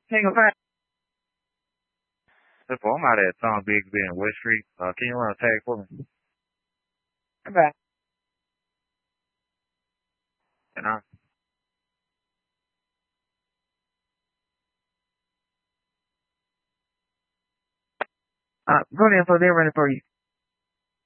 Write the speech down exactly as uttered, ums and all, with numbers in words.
Tango five. Simple, I'm out at Tom Bigsby in West Street. Uh, can you run a tag for me? Okay. And I, Uh, go ahead, for they're running for you.